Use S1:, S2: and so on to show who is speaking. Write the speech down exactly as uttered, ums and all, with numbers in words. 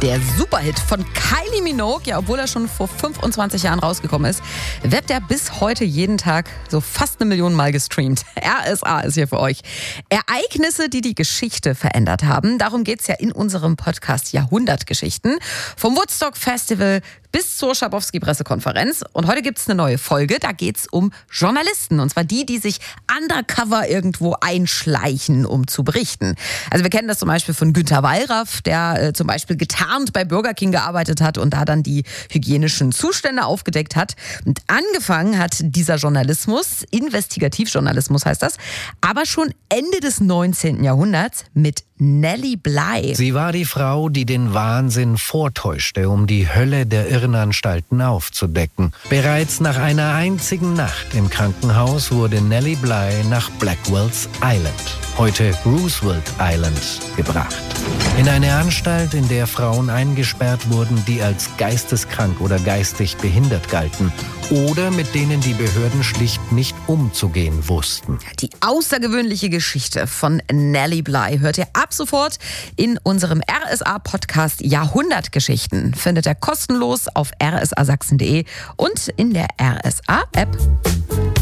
S1: Der Superhit von Kylie Minogue, ja, obwohl er schon vor fünfundzwanzig Jahren rausgekommen ist, wird er bis heute jeden Tag so fast eine Million Mal gestreamt. R S A ist hier für euch. Ereignisse, die die Geschichte verändert haben. Darum geht's ja in unserem Podcast Jahrhundertgeschichten. Vom Woodstock Festival bis zur Schabowski-Pressekonferenz. Und heute gibt's eine neue Folge. Da geht's um Journalisten. Und zwar die, die sich undercover irgendwo einschleichen, um zu berichten. Also wir kennen das zum Beispiel von Günter Wallraff, der äh, zum Beispiel getarnt bei Burger King gearbeitet hat und da dann die hygienischen Zustände aufgedeckt hat. Und angefangen hat dieser Journalismus, Investigativjournalismus heißt das, aber schon Ende des neunzehnten Jahrhunderts mit Nellie Bly.
S2: Sie war die Frau, die den Wahnsinn vortäuschte, um die Hölle der Irrenanstalten aufzudecken. Bereits nach einer einzigen Nacht im Krankenhaus wurde Nellie Bly nach Blackwell's Island, heute Roosevelt Island, gebracht. In eine Anstalt, in der Frauen eingesperrt wurden, die als geisteskrank oder geistig behindert galten oder mit denen die Behörden schlicht nicht umzugehen wussten.
S1: Die außergewöhnliche Geschichte von Nellie Bly hört ihr ab sofort in unserem R S A-Podcast Jahrhundertgeschichten. Findet ihr kostenlos auf r s a sachsen punkt de und in der R S A-App.